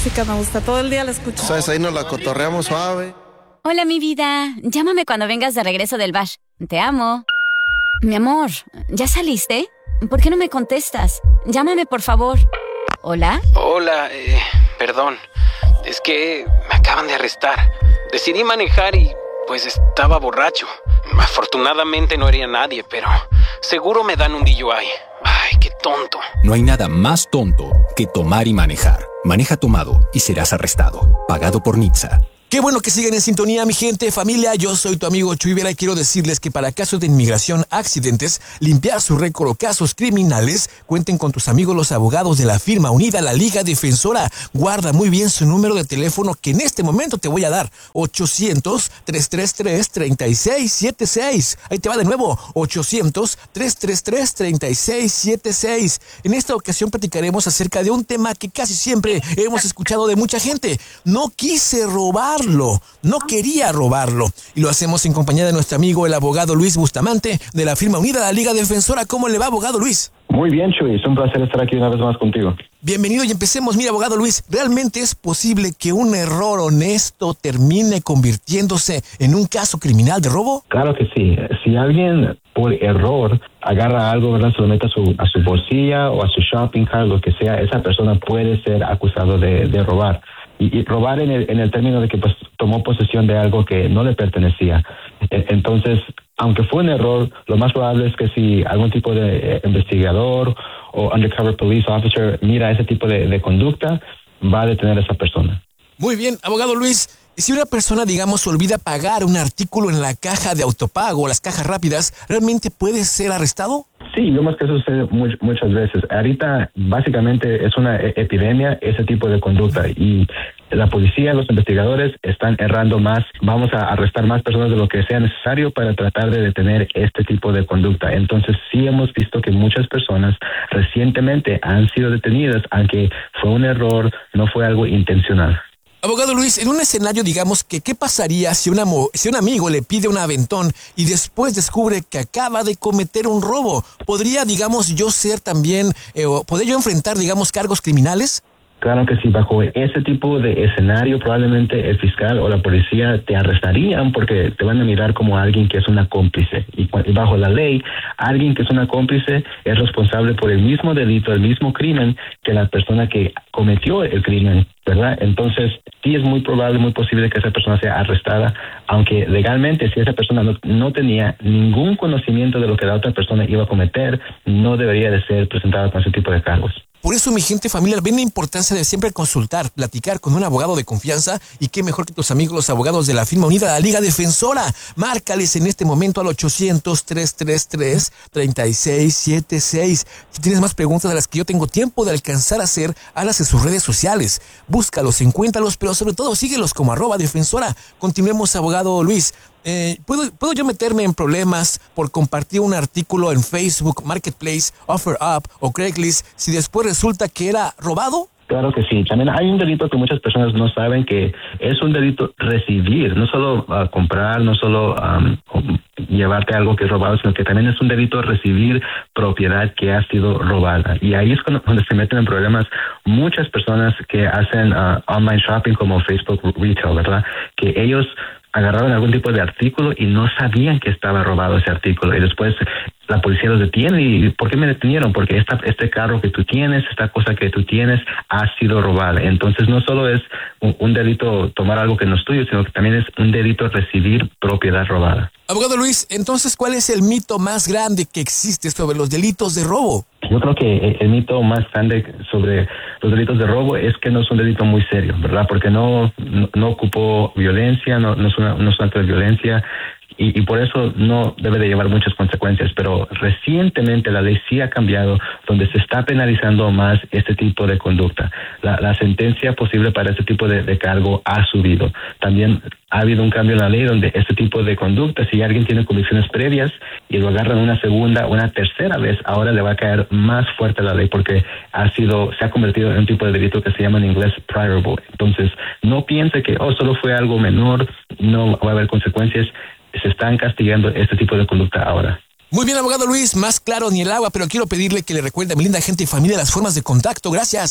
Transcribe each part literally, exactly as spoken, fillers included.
música me gusta, todo el día la escucho. ¿Sabes? Ahí nos la cotorreamos suave. Hola, mi vida. Llámame cuando vengas de regreso del bash. Te amo. Mi amor, ¿ya saliste? ¿Por qué no me contestas? Llámame, por favor. ¿Hola? Hola, eh, perdón. Es que me acaban de arrestar. Decidí manejar y, pues, estaba borracho. Afortunadamente no hería a nadie, pero seguro me dan un D U I. Ay, qué tonto. No hay nada más tonto que tomar y manejar. Maneja tomado y serás arrestado. Pagado por N H T S A. Qué bueno que sigan en sintonía, mi gente, familia. Yo soy tu amigo Chuy Vera y quiero decirles que para casos de inmigración, accidentes, limpiar su récord o casos criminales, cuenten con tus amigos los abogados de la firma unida La Liga Defensora. Guarda muy bien su número de teléfono que en este momento te voy a dar. ochocientos, trescientos treinta y tres, treinta y seis setenta y seis. Ahí te va de nuevo. ochocientos, trescientos treinta y tres, treinta y seis setenta y seis. En esta ocasión platicaremos acerca de un tema que casi siempre hemos escuchado de mucha gente. No quise robar. No quería robarlo. Y lo hacemos en compañía de nuestro amigo, el abogado Luis Bustamante, de la firma unida La Liga Defensora. ¿Cómo le va, abogado Luis? Muy bien, Chuy. Es un placer estar aquí una vez más contigo. Bienvenido y empecemos. Mira, abogado Luis, ¿realmente es posible que un error honesto termine convirtiéndose en un caso criminal de robo? Claro que sí. Si alguien por error agarra algo, ¿verdad? Se lo mete a su, a su bolsilla o a su shopping cart, lo que sea, esa persona puede ser acusado de, de robar. Y, y robar en el, en el término de que pues tomó posesión de algo que no le pertenecía. Entonces, aunque fue un error, lo más probable es que si algún tipo de eh, investigador o undercover police officer mira ese tipo de, de conducta, va a detener a esa persona. Muy bien, abogado Luis. Si una persona, digamos, olvida pagar un artículo en la caja de autopago o las cajas rápidas, ¿realmente puede ser arrestado? Sí, vemos que eso sucede muy, muchas veces. Ahorita, básicamente, es una e- epidemia ese tipo de conducta y la policía, los investigadores están errando más. Vamos a arrestar más personas de lo que sea necesario para tratar de detener este tipo de conducta. Entonces, sí hemos visto que muchas personas recientemente han sido detenidas, aunque fue un error, no fue algo intencional. Abogado Luis, en un escenario, digamos, que ¿qué pasaría si, una, si un amigo le pide un aventón y después descubre que acaba de cometer un robo? ¿Podría, digamos, yo ser también, eh, o podría yo enfrentar, digamos, cargos criminales? Claro que sí, bajo ese tipo de escenario probablemente el fiscal o la policía te arrestarían porque te van a mirar como alguien que es una cómplice. Y bajo la ley, alguien que es una cómplice es responsable por el mismo delito, el mismo crimen que la persona que cometió el crimen, ¿verdad? Entonces, sí es muy probable, muy posible que esa persona sea arrestada, aunque legalmente si esa persona no, no tenía ningún conocimiento de lo que la otra persona iba a cometer, no debería de ser presentada con ese tipo de cargos. Por eso, mi gente familiar, ven la importancia de siempre consultar, platicar con un abogado de confianza y qué mejor que tus amigos los abogados de la firma unida La Liga Defensora. Márcales en este momento al ochocientos, trescientos treinta y tres, treinta y seis setenta y seis. Si tienes más preguntas de las que yo tengo tiempo de alcanzar a hacer, hazlas en sus redes sociales. Búscalos, encuéntralos, pero sobre todo síguelos como arroba defensora. Continuemos, abogado Luis. Eh, ¿puedo, ¿Puedo yo meterme en problemas por compartir un artículo en Facebook, Marketplace, OfferUp o Craigslist si después resulta que era robado? Claro que sí. También hay un delito que muchas personas no saben, que es un delito recibir, no solo uh, comprar, no solo um, llevarte algo que es robado, sino que también es un delito recibir propiedad que ha sido robada. Y ahí es cuando, cuando se meten en problemas muchas personas que hacen uh, online shopping como Facebook Retail, ¿verdad? Que ellos agarraron algún tipo de artículo y no sabían que estaba robado ese artículo y después la policía los detiene. ¿Y por qué me detenieron? Porque esta, este carro que tú tienes, esta cosa que tú tienes ha sido robada. Entonces no solo es un, un delito tomar algo que no es tuyo, sino que también es un delito recibir propiedad robada. Abogado Luis, entonces, ¿cuál es el mito más grande que existe sobre los delitos de robo? Yo creo que el mito más grande sobre los delitos de robo es que no es un delito muy serio, ¿verdad? Porque no, no, no ocupó violencia, no, no, es una, no es un acto de violencia. Y, y por eso no debe de llevar muchas consecuencias, pero recientemente la ley sí ha cambiado, donde se está penalizando más este tipo de conducta. La, la sentencia posible para este tipo de, de cargo ha subido. También ha habido un cambio en la ley donde este tipo de conducta, si alguien tiene convicciones previas y lo agarran una segunda, una tercera vez, ahora le va a caer más fuerte la ley porque ha sido, se ha convertido en un tipo de delito que se llama en inglés priorable. Entonces, no piense que, oh, solo fue algo menor, no va a haber consecuencias. Se están castigando este tipo de conducta ahora. Muy bien, abogado Luis, más claro ni el agua, pero quiero pedirle que le recuerde a mi linda gente y familia las formas de contacto. Gracias.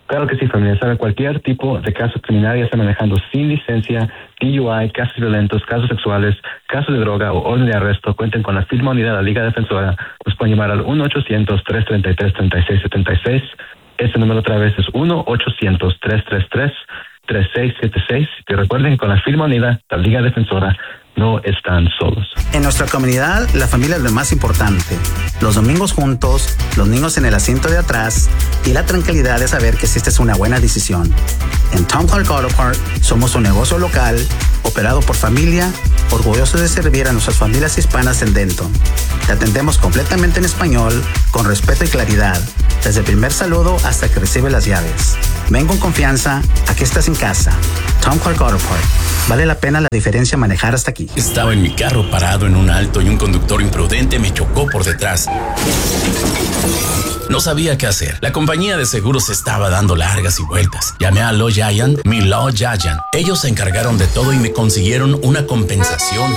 Claro que sí, familia. Sabe, cualquier tipo de caso criminal, ya está manejando sin licencia, D U I, casos violentos, casos sexuales, casos de droga o orden de arresto, cuenten con la firma unida de la Liga Defensora. Nos pueden llamar al uno ochocientos, tres treinta y tres, treinta y seis setenta y seis. Este número otra vez es uno ochocientos, tres treinta y tres, treinta y seis setenta y seis. Y recuerden que con la firma unida, la Liga Defensora, no están solos. En nuestra comunidad, la familia es lo más importante. Los domingos juntos, los niños en el asiento de atrás y la tranquilidad de saber que esta es una buena decisión. En Tom Clark Auto Parts somos un negocio local, operado por familia, orgullosos de servir a nuestras familias hispanas en Denton. Te atendemos completamente en español, con respeto y claridad, desde el primer saludo hasta que recibe las llaves. Ven con confianza, aquí estás en casa. Tom Clark Auto Parts. Vale la pena la diferencia manejar hasta aquí. Estaba en mi carro parado en un alto y un conductor imprudente me chocó por detrás. No sabía qué hacer. La compañía de seguros estaba dando largas y vueltas. Llamé a Law Giant, mi Law Giant. Ellos se encargaron de todo y me consiguieron una compensación